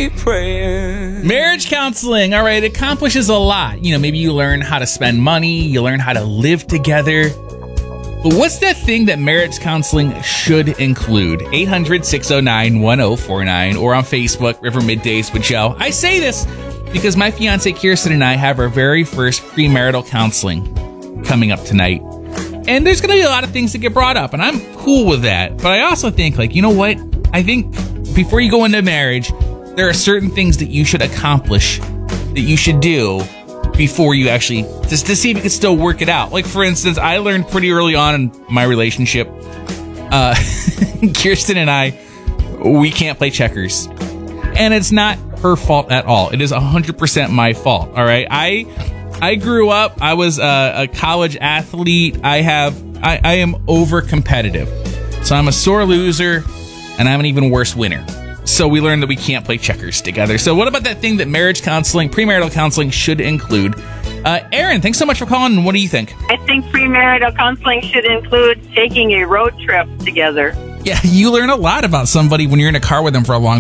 keep praying. Marriage counseling, all right, it accomplishes a lot. Maybe you learn how to spend money, you learn how to live together. But what's that thing that marriage counseling should include? 800-609-1049 or on Facebook, River Middays with Joe. I say this because my fiance Kirsten and I have our very first premarital counseling coming up tonight. And there's going to be a lot of things that get brought up, and I'm cool with that. But I also think, you know what? I think before you go into marriage, there are certain things that you should accomplish, that you should do before you actually, just to see if you can still work it out. Like, for instance, I learned pretty early on in my relationship, Kirsten and I, we can't play checkers. And it's not her fault at all. It is 100% my fault, all right? I grew up, I was a college athlete. I am over competitive. So I'm a sore loser, and I'm an even worse winner. So we learned that we can't play checkers together. So what about that thing that marriage counseling, premarital counseling should include? Aaron, thanks so much for calling. What do you think? I think premarital counseling should include taking a road trip together. Yeah, you learn a lot about somebody when you're in a car with them for a long